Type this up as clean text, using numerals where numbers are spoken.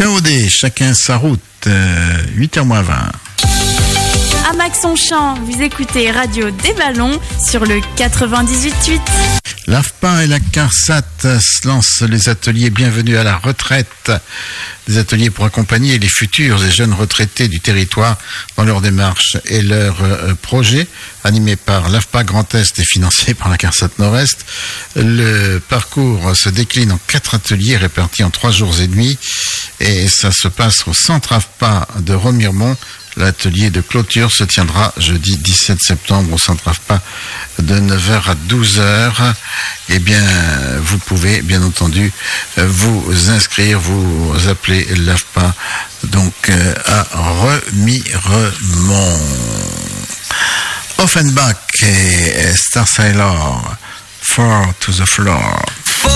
KOD, chacun sa route, 8h20. À Maxonchant, vous écoutez Radio des Ballons sur le 98.8. L'AFPA et la CARSAT se lancent les ateliers Bienvenue à la retraite. Des ateliers pour accompagner les futurs et jeunes retraités du territoire dans leur démarche et leurs projets, animés par l'AFPA Grand Est et financés par la CARSAT Nord-Est. Le parcours se décline en 4 ateliers répartis en 3 jours et demi et ça se passe au centre AFPA de Remiremont. L'atelier de clôture se tiendra jeudi 17 septembre au centre AFPA de 9h à 12h. Eh bien, vous pouvez bien entendu vous inscrire, vous appeler l'AFPA donc à Remiremont. Offenbach et Star Sailor, Fall to the Floor.